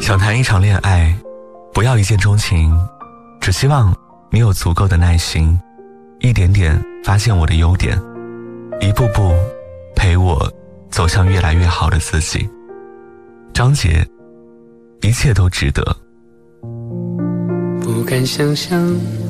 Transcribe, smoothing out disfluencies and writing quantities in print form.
想谈一场恋爱，不要一见钟情，只希望你有足够的耐心，一点点发现我的优点，一步步陪我走向越来越好的自己。张杰，一切都值得。 不敢想象